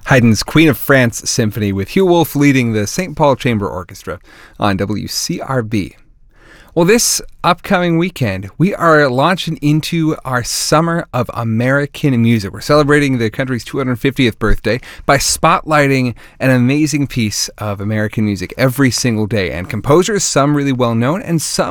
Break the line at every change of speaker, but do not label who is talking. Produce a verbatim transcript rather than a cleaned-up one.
Haydn's Queen of France Symphony with Hugh Wolf leading the Saint Paul Chamber Orchestra on W C R B. Well, this upcoming weekend, we are launching into our Summer of American Music. We're celebrating the country's two hundred fiftieth birthday by spotlighting an amazing piece of American music every single day. And composers, some really well known and some